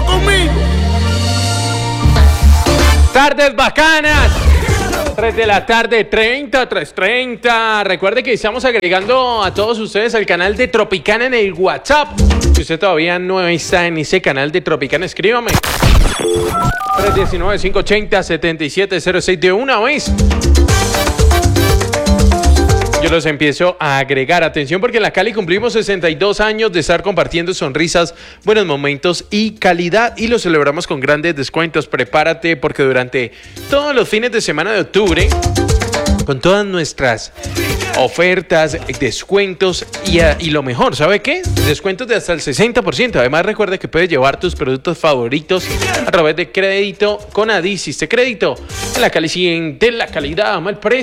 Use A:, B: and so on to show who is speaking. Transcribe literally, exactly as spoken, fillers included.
A: conmigo.
B: Tardes bacanas. tres de la tarde, treinta, tres treinta. Recuerde que estamos agregando a todos ustedes al canal de Tropicana en el WhatsApp. Si usted todavía no está en ese canal de Tropicana, escríbame. tres uno nueve, cinco ocho cero, siete siete cero seis de una vez. Yo los empiezo a agregar. Atención, porque en la Cali cumplimos sesenta y dos años de estar compartiendo sonrisas, buenos momentos y calidad, y lo celebramos con grandes descuentos. Prepárate, porque durante todos los fines de semana de octubre, con todas nuestras ofertas, descuentos y, a, y lo mejor, ¿sabe qué? Descuentos de hasta el sesenta por ciento. Además, recuerda que puedes llevar tus productos favoritos a través de crédito con Adis. Este crédito en la Cali siente la calidad, mal precio.